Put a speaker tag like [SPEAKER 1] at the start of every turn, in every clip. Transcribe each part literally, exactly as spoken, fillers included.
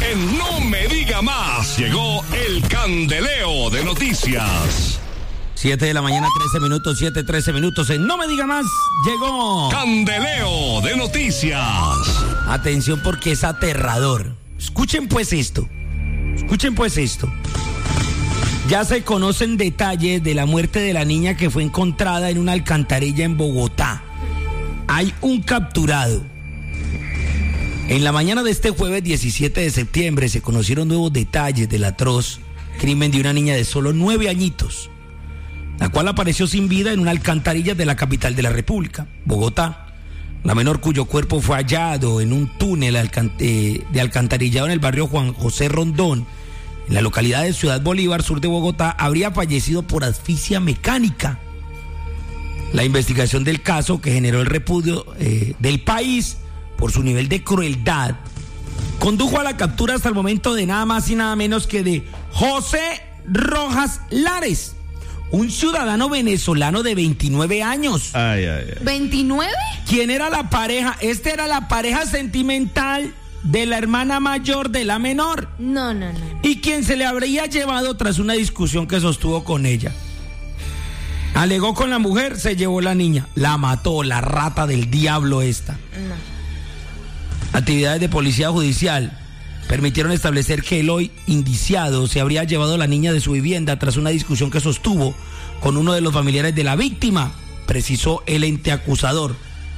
[SPEAKER 1] En No Me Diga Más llegó el candeleo de noticias.
[SPEAKER 2] siete de la mañana, trece minutos, siete, trece minutos. En No Me Diga Más llegó
[SPEAKER 1] candeleo de noticias.
[SPEAKER 2] Atención porque es aterrador. Escuchen pues esto. Escuchen pues esto. Ya se conocen detalles de la muerte de la niña que fue encontrada en una alcantarilla en Bogotá. Hay un capturado. En la mañana de este jueves diecisiete de septiembre se conocieron nuevos detalles del atroz crimen de una niña de solo nueve añitos, la cual apareció sin vida en una alcantarilla de la capital de la República, Bogotá. La menor, cuyo cuerpo fue hallado en un túnel de alcantarillado en el barrio Juan José Rondón, en la localidad de Ciudad Bolívar, sur de Bogotá, habría fallecido por asfixia mecánica. La investigación del caso, que generó el repudio eh, del país por su nivel de crueldad, condujo a la captura hasta el momento de nada más y nada menos que de José Rojas Lares, un ciudadano venezolano de veintinueve años.
[SPEAKER 3] Ay, ay, ay.
[SPEAKER 4] ¿veintinueve?
[SPEAKER 2] ¿Quién era la pareja? Esta era la pareja sentimental de la hermana mayor de la menor.
[SPEAKER 4] No, no, no.
[SPEAKER 2] Y quien se le habría llevado tras una discusión que sostuvo con ella. Alegó con la mujer, se llevó la niña. La mató, la rata del diablo esta.
[SPEAKER 4] No.
[SPEAKER 2] Actividades de policía judicial permitieron establecer que el hoy indiciado se habría llevado a la niña de su vivienda tras una discusión que sostuvo con uno de los familiares de la víctima, precisó el ente acusador.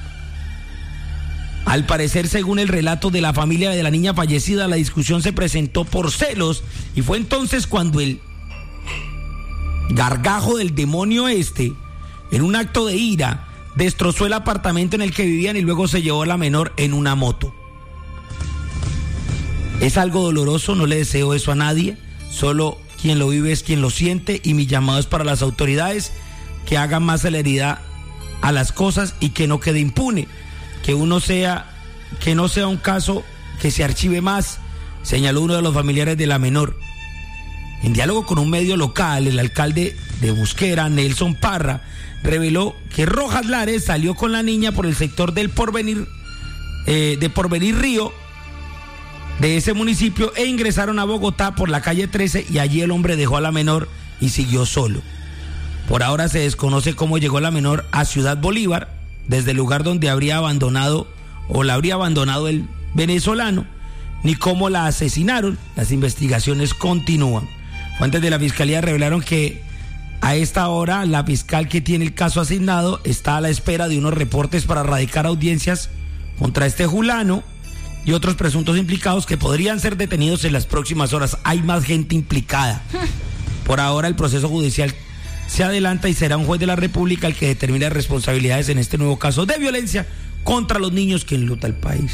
[SPEAKER 2] Al parecer, según el relato de la familia de la niña fallecida, la discusión se presentó por celos y fue entonces cuando el gargajo del demonio este, en un acto de ira, destrozó el apartamento en el que vivían y luego se llevó a la menor en una moto. Es algo doloroso, no le deseo eso a nadie, solo quien lo vive es quien lo siente, y mi llamado es para las autoridades que hagan más celeridad a las cosas y que no quede impune, que uno sea, que no sea un caso que se archive más, señaló uno de los familiares de la menor. En diálogo con un medio local, el alcalde de Busquera, Nelson Parra, reveló que Rojas Lares salió con la niña por el sector del Porvenir, eh, de Porvenir Río, de ese municipio, e ingresaron a Bogotá por la calle trece, y allí el hombre dejó a la menor y siguió solo. Por ahora se desconoce cómo llegó la menor a Ciudad Bolívar, desde el lugar donde habría abandonado o la habría abandonado el venezolano, ni cómo la asesinaron. Las investigaciones continúan. Fuentes de la fiscalía revelaron que a esta hora la fiscal que tiene el caso asignado está a la espera de unos reportes para radicar audiencias contra este fulano y otros presuntos implicados que podrían ser detenidos en las próximas horas. Hay más gente implicada. Por ahora el proceso judicial se adelanta y será un juez de la República el que determine responsabilidades en este nuevo caso de violencia contra los niños que enluta el país.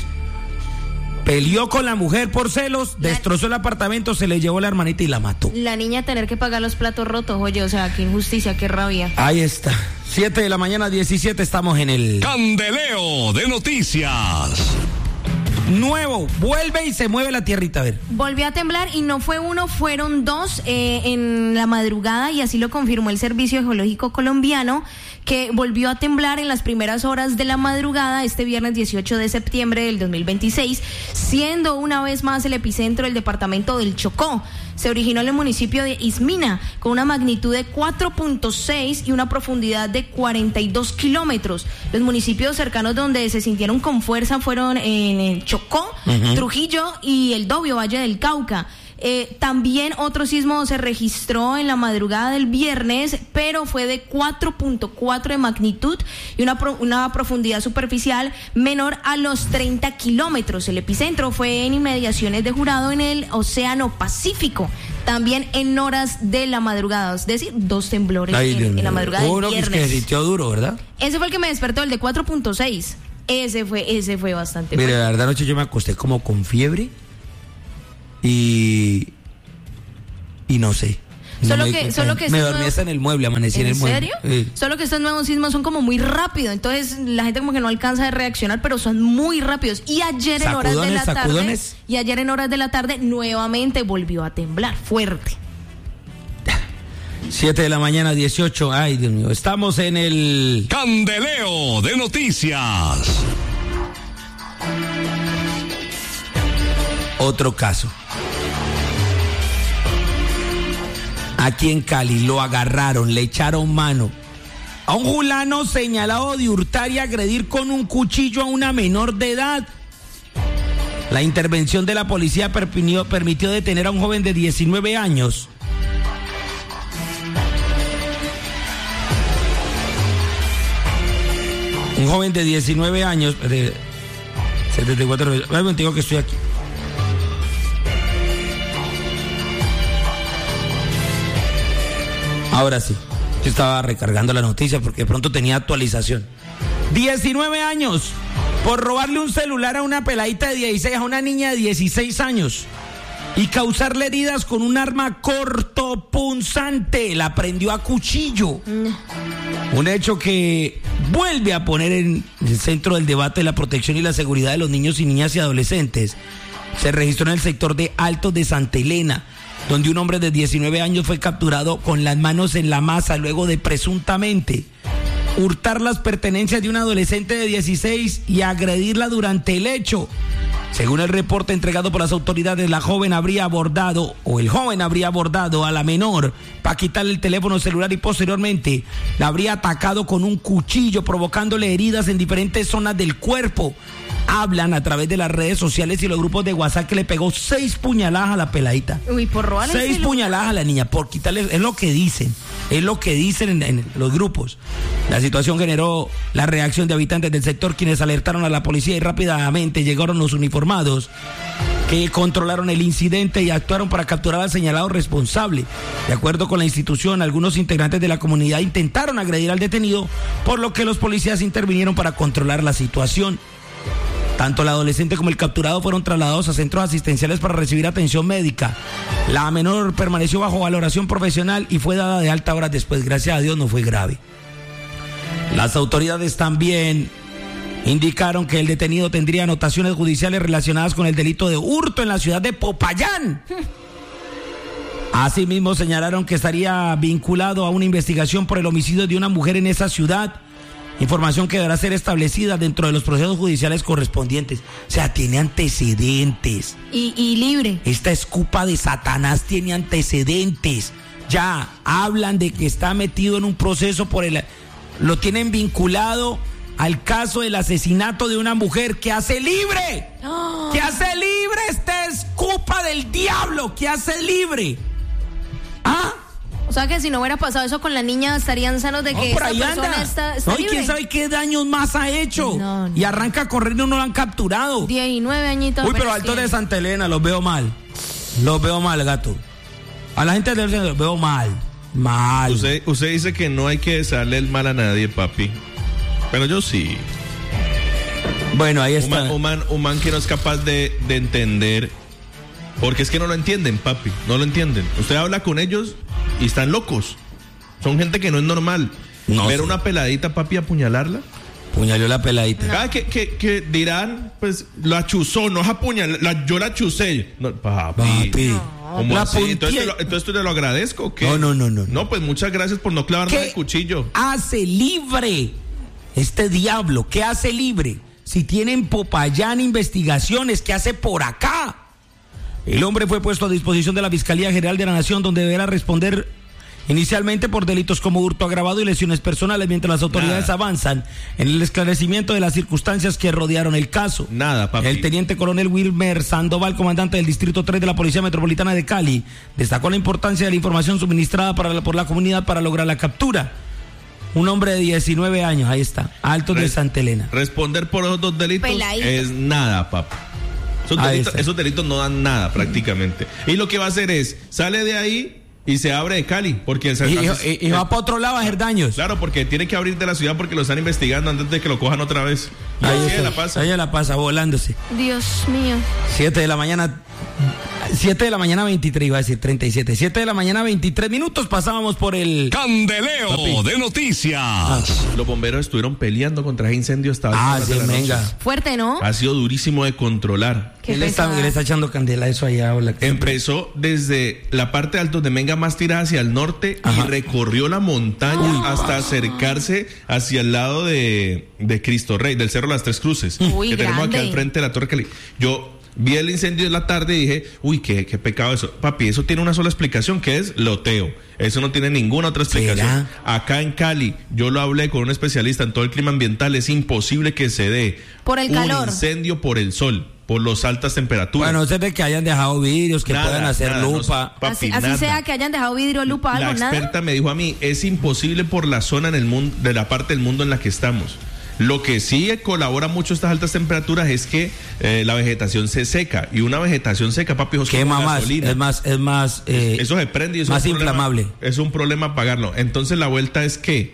[SPEAKER 2] Peleó con la mujer por celos, la... destrozó el apartamento, se le llevó la hermanita y la mató.
[SPEAKER 4] La niña tener que pagar los platos rotos, oye, o sea, qué injusticia, qué rabia.
[SPEAKER 2] Ahí está. siete de la mañana, diecisiete, estamos en el
[SPEAKER 1] candeleo de noticias.
[SPEAKER 2] Nuevo, vuelve y se mueve la tierrita, a ver.
[SPEAKER 4] Volvió a temblar y no fue uno, fueron dos eh, en la madrugada, y así lo confirmó el Servicio Geológico Colombiano, que volvió a temblar en las primeras horas de la madrugada este viernes dieciocho de septiembre del dos mil veintiséis, siendo una vez más el epicentro del departamento del Chocó. Se originó en el municipio de Ismina con una magnitud de cuatro punto seis y una profundidad de cuarenta y dos kilómetros. Los municipios cercanos donde se sintieron con fuerza fueron en el Chocó, uh-huh. Trujillo y el Dobio, Valle del Cauca. Eh, también otro sismo se registró en la madrugada del viernes, pero fue de cuatro punto cuatro de magnitud y una, pro, una profundidad superficial menor a los treinta kilómetros. El epicentro fue en inmediaciones de Jurado, en el Océano Pacífico, también en horas de la madrugada, es decir, dos temblores Ay, en, en la madrugada
[SPEAKER 2] Uno
[SPEAKER 4] del viernes.
[SPEAKER 2] Que se sintió duro, ¿verdad?
[SPEAKER 4] Ese fue el que me despertó, el de cuatro punto seis. Ese fue, ese fue bastante
[SPEAKER 2] Mire,
[SPEAKER 4] bueno.
[SPEAKER 2] la verdad, anoche yo me acosté como con fiebre. Y y no sé. No
[SPEAKER 4] solo
[SPEAKER 2] me,
[SPEAKER 4] que, solo que
[SPEAKER 2] me dormí hasta en el mueble, amanecí en,
[SPEAKER 4] ¿En
[SPEAKER 2] el mueble.
[SPEAKER 4] serio?
[SPEAKER 2] Sí.
[SPEAKER 4] Solo que estos nuevos sismos son como muy rápidos, entonces la gente como que no alcanza a reaccionar, pero son muy rápidos. Y ayer en horas de la tarde, y ayer en horas de la tarde nuevamente volvió a temblar fuerte.
[SPEAKER 2] siete de la mañana, dieciocho. Ay, Dios mío. Estamos en el
[SPEAKER 1] candeleo de noticias.
[SPEAKER 2] Otro caso. Aquí en Cali lo agarraron, le echaron mano a un fulano señalado de hurtar y agredir con un cuchillo a una menor de edad. La intervención de la policía permitió, permitió detener a un joven de diecinueve años. Un joven de diecinueve años, de setenta y cuatro, me digo que estoy aquí. Ahora sí, yo estaba recargando la noticia porque de pronto tenía actualización. diecinueve años por robarle un celular a una peladita de dieciséis, a una niña de dieciséis años y causarle heridas con un arma cortopunzante. La prendió a cuchillo. Mm. Un hecho que vuelve a poner en el centro del debate la protección y la seguridad de los niños y niñas y adolescentes. Se registró en el sector de Altos de Santa Elena, donde un hombre de diecinueve años fue capturado con las manos en la masa luego de presuntamente hurtar las pertenencias de un adolescente de dieciséis y agredirla durante el hecho. Según el reporte entregado por las autoridades, la joven habría abordado, o el joven habría abordado a la menor para quitarle el teléfono celular y posteriormente la habría atacado con un cuchillo, provocándole heridas en diferentes zonas del cuerpo. Hablan a través de las redes sociales y los grupos de WhatsApp que le pegó seis puñaladas a la peladita.
[SPEAKER 4] Uy, por robarle
[SPEAKER 2] Seis
[SPEAKER 4] celular.
[SPEAKER 2] puñaladas a la niña, por quitarle, es lo que dicen, es lo que dicen en, en los grupos. La situación generó la reacción de habitantes del sector, quienes alertaron a la policía y rápidamente llegaron los uniformados, que controlaron el incidente y actuaron para capturar al señalado responsable. De acuerdo con la institución, algunos integrantes de la comunidad intentaron agredir al detenido, por lo que los policías intervinieron para controlar la situación. Tanto el adolescente como el capturado fueron trasladados a centros asistenciales para recibir atención médica. La menor permaneció bajo valoración profesional y fue dada de alta horas después. Gracias a Dios no fue grave. Las autoridades también indicaron que el detenido tendría anotaciones judiciales relacionadas con el delito de hurto en la ciudad de Popayán. Asimismo señalaron que estaría vinculado a una investigación por el homicidio de una mujer en esa ciudad. Información que deberá ser establecida dentro de los procesos judiciales correspondientes. O sea, tiene antecedentes.
[SPEAKER 4] Y, y libre.
[SPEAKER 2] Esta escupa de Satanás tiene antecedentes. Ya hablan de que está metido en un proceso por el... Lo tienen vinculado al caso del asesinato de una mujer. que hace libre! ¡Oh! ¡Que hace libre esta escupa del diablo! ¡Que hace libre! ¿Ah?
[SPEAKER 4] O sea que si no hubiera pasado eso con la niña, estarían sanos de que
[SPEAKER 2] no, por
[SPEAKER 4] esta
[SPEAKER 2] ahí
[SPEAKER 4] persona
[SPEAKER 2] anda.
[SPEAKER 4] está, está
[SPEAKER 2] no, y
[SPEAKER 4] libre.
[SPEAKER 2] quién sabe qué daños más ha hecho.
[SPEAKER 4] No, no.
[SPEAKER 2] Y arranca a correr y no lo han capturado.
[SPEAKER 4] diecinueve añitos.
[SPEAKER 2] Uy, pero Altos de Santa Elena, los veo mal. Los veo mal, gato. A la gente del centro los veo mal. Mal.
[SPEAKER 3] Usted, usted dice que no hay que desearle el mal a nadie, papi. Pero yo sí.
[SPEAKER 2] Bueno, ahí está.
[SPEAKER 3] Un man, un man, un man que no es capaz de, de entender. Porque es que no lo entienden, papi. No lo entienden. Usted habla con ellos y están locos. Son gente que no es normal.
[SPEAKER 2] No
[SPEAKER 3] Ver
[SPEAKER 2] sé.
[SPEAKER 3] una peladita, papi, apuñalarla.
[SPEAKER 2] Puñaleó la peladita.
[SPEAKER 3] Cada que, que, que dirán, pues, la chuzó, no es apuñalar, la, yo la chusé. No, papi.
[SPEAKER 2] Papi.
[SPEAKER 3] ¿Cómo
[SPEAKER 2] La
[SPEAKER 3] así? Entonces,
[SPEAKER 2] puntié-
[SPEAKER 3] te lo, entonces te lo agradezco, ¿o qué?
[SPEAKER 2] No, no, no, no.
[SPEAKER 3] No, pues muchas gracias por no clavarme
[SPEAKER 2] ¿Qué
[SPEAKER 3] el cuchillo.
[SPEAKER 2] hace libre este diablo? ¿Qué hace libre? Si tienen Popayán investigaciones, ¿qué hace por acá? El hombre fue puesto a disposición de la Fiscalía General de la Nación, donde deberá responder inicialmente por delitos como hurto agravado y lesiones personales, mientras las autoridades
[SPEAKER 3] Nada.
[SPEAKER 2] avanzan en el esclarecimiento de las circunstancias que rodearon el caso.
[SPEAKER 3] Nada, papi.
[SPEAKER 2] El teniente coronel Wilmer Sandoval, comandante del Distrito tres de la Policía Metropolitana de Cali, destacó la importancia de la información suministrada para la- por la comunidad para lograr la captura. Un hombre de diecinueve años, ahí está, Altos de
[SPEAKER 3] Res-
[SPEAKER 2] Santa Elena.
[SPEAKER 3] Responder por esos dos delitos
[SPEAKER 4] Peladito.
[SPEAKER 3] es nada, papi. Esos
[SPEAKER 2] Ahí
[SPEAKER 3] delitos,
[SPEAKER 2] está.
[SPEAKER 3] esos delitos no dan nada prácticamente. Y lo que va a hacer es, sale de ahí y se abre de Cali. Porque el,
[SPEAKER 2] Y, y-
[SPEAKER 3] el-
[SPEAKER 2] y va para otro lado a hacer daños.
[SPEAKER 3] Claro, porque tiene que abrir de la ciudad porque lo están investigando antes de que lo cojan otra vez. Y
[SPEAKER 2] Ahí
[SPEAKER 3] así
[SPEAKER 2] está.
[SPEAKER 3] la pasa.
[SPEAKER 2] Ahí la pasa, volándose.
[SPEAKER 4] Dios mío.
[SPEAKER 2] Siete de la mañana, siete de la mañana veintitrés, iba a decir treinta y siete. Siete de la mañana veintitrés minutos, pasábamos por el...
[SPEAKER 1] Candeleo
[SPEAKER 3] Papi.
[SPEAKER 1] de noticias.
[SPEAKER 3] Los bomberos estuvieron peleando contra ese incendio hasta
[SPEAKER 2] Ah,
[SPEAKER 3] altas
[SPEAKER 2] sí,
[SPEAKER 3] horas de la
[SPEAKER 2] venga.
[SPEAKER 3] noche.
[SPEAKER 4] Fuerte, ¿no?
[SPEAKER 3] Ha sido durísimo de controlar.
[SPEAKER 4] Qué
[SPEAKER 2] Él está,
[SPEAKER 4] pesada.
[SPEAKER 2] él está echando candela a eso allá. Hola.
[SPEAKER 3] Empezó desde la parte alta de Menga más tirada hacia el norte
[SPEAKER 2] Ajá.
[SPEAKER 3] y recorrió la montaña hasta acercarse hacia el lado de, de Cristo Rey, del Cerro Las Tres Cruces,
[SPEAKER 4] Uy,
[SPEAKER 3] que tenemos aquí
[SPEAKER 4] grande.
[SPEAKER 3] al frente de la Torre Cali. Yo Vi el incendio de la tarde y dije, uy, qué, qué pecado eso. Papi, eso tiene una sola explicación, que es loteo. Eso no tiene ninguna otra explicación.
[SPEAKER 2] ¿Será?
[SPEAKER 3] Acá en Cali, yo lo hablé con un especialista en todo el clima ambiental, es imposible que se dé
[SPEAKER 4] Por el
[SPEAKER 3] un
[SPEAKER 4] calor.
[SPEAKER 3] incendio por el sol, por las altas temperaturas.
[SPEAKER 2] Bueno, se ve que hayan dejado vidrios, que
[SPEAKER 3] Nada,
[SPEAKER 2] puedan hacer
[SPEAKER 3] nada, no
[SPEAKER 2] lupa.
[SPEAKER 3] sé. Papi,
[SPEAKER 4] así así
[SPEAKER 3] nada.
[SPEAKER 4] sea que hayan dejado vidrio, lupa,
[SPEAKER 3] La
[SPEAKER 4] algo, nada.
[SPEAKER 3] experta me dijo a mí, es imposible por la zona en el mundo, de la parte del mundo en la que estamos. Lo que sí colabora mucho estas altas temperaturas es que eh, la vegetación se seca, y una vegetación seca, papi, es
[SPEAKER 2] Quema
[SPEAKER 3] como
[SPEAKER 2] más,
[SPEAKER 3] gasolina.
[SPEAKER 2] es más, es más, eh,
[SPEAKER 3] Eso se prende y eso
[SPEAKER 2] más
[SPEAKER 3] es un problema-
[SPEAKER 2] inflamable.
[SPEAKER 3] es un problema apagarlo. Entonces la vuelta es que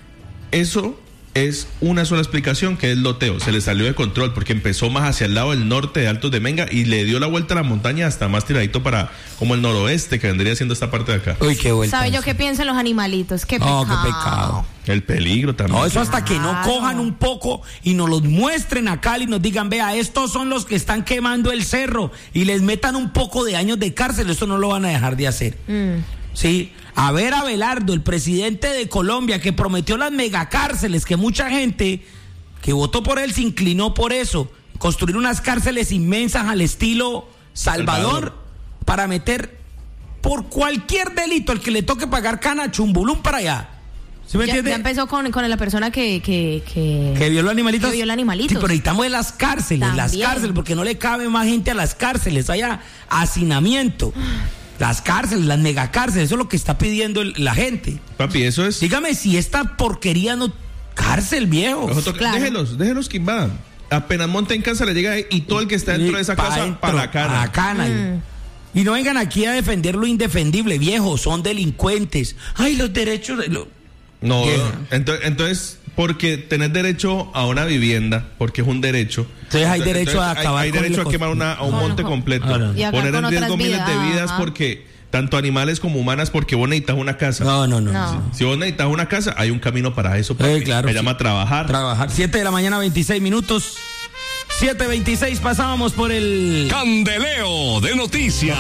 [SPEAKER 3] eso es una sola explicación, que es loteo. Se le salió de control porque empezó más hacia el lado del norte de Altos de Menga y le dio la vuelta a la montaña hasta más tiradito para como el noroeste, que vendría siendo esta parte de acá.
[SPEAKER 2] Uy, qué vuelta.
[SPEAKER 4] ¿Sabe yo
[SPEAKER 2] eso.
[SPEAKER 4] qué piensan los animalitos? Qué
[SPEAKER 2] No,
[SPEAKER 4] pecado.
[SPEAKER 2] qué pecado.
[SPEAKER 3] El peligro también.
[SPEAKER 2] No, eso hasta que no
[SPEAKER 4] Claro.
[SPEAKER 2] cojan un poco y nos los muestren a Cali y nos digan, vea, estos son los que están quemando el cerro, y les metan un poco de años de cárcel, eso no lo van a dejar de hacer.
[SPEAKER 4] Mm.
[SPEAKER 2] Sí, a ver, Abelardo, el presidente de Colombia, que prometió las megacárceles, que mucha gente que votó por él se inclinó por eso, construir unas cárceles inmensas al estilo Salvador,
[SPEAKER 3] Salvador.
[SPEAKER 2] para meter por cualquier delito al que le toque pagar cana, chumbulum para allá. ¿Sí me
[SPEAKER 4] Ya,
[SPEAKER 2] entiende?
[SPEAKER 4] ya empezó con, con la persona que... Que, que,
[SPEAKER 2] Que violó animalitos.
[SPEAKER 4] Que violó animalitos.
[SPEAKER 2] Sí, pero necesitamos de las cárceles, las
[SPEAKER 4] También.
[SPEAKER 2] cárceles, porque no le cabe más gente a las cárceles, haya hacinamiento. Las cárceles, las megacárceles, eso es lo que está pidiendo el- la gente.
[SPEAKER 3] Papi, eso es...
[SPEAKER 2] Dígame si esta porquería no... Cárcel, viejo.
[SPEAKER 3] Nosotros-
[SPEAKER 4] Claro.
[SPEAKER 3] Déjelos, déjelos que invadan. Apenas monten casa le llega ahí y todo el que está dentro de esa
[SPEAKER 2] Pa'
[SPEAKER 3] casa
[SPEAKER 2] dentro,
[SPEAKER 3] para la cara.
[SPEAKER 2] pa' la cana. Y no vengan aquí a defender lo indefendible, viejo, son delincuentes. Ay, los derechos... de lo-
[SPEAKER 3] No,
[SPEAKER 2] Vieja.
[SPEAKER 3] entonces, entonces, porque tener derecho a una vivienda, porque es un derecho.
[SPEAKER 2] Entonces hay derecho a
[SPEAKER 3] hay-
[SPEAKER 2] acabar
[SPEAKER 3] hay,
[SPEAKER 2] con
[SPEAKER 3] derecho
[SPEAKER 2] el
[SPEAKER 3] a quemar una, a un
[SPEAKER 4] Con-
[SPEAKER 3] monte
[SPEAKER 4] con-
[SPEAKER 3] completo.
[SPEAKER 2] Ah, no.
[SPEAKER 4] Y acá
[SPEAKER 3] Poner
[SPEAKER 4] con
[SPEAKER 3] en riesgo
[SPEAKER 4] otras
[SPEAKER 3] miles de
[SPEAKER 4] vidas,
[SPEAKER 3] vidas
[SPEAKER 4] ajá.
[SPEAKER 3] porque tanto animales como humanas, porque vos necesitas una casa.
[SPEAKER 2] No, no, no.
[SPEAKER 4] No.
[SPEAKER 3] Si vos necesitas una casa, hay un camino para eso. papi.
[SPEAKER 2] Eh, claro,
[SPEAKER 3] Se
[SPEAKER 2] sí.
[SPEAKER 3] llama trabajar.
[SPEAKER 2] Trabajar. siete de la mañana, veintiséis minutos. siete veintiséis, pasábamos por el...
[SPEAKER 1] Candeleo de noticias.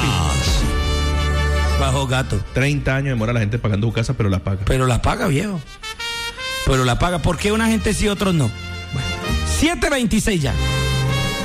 [SPEAKER 2] Bajo gato.
[SPEAKER 3] treinta años demora la gente pagando su casa, pero la paga.
[SPEAKER 2] Pero la paga, viejo. Pero la paga. ¿Por qué una gente sí, otros no? Bueno, siete veintiséis ya.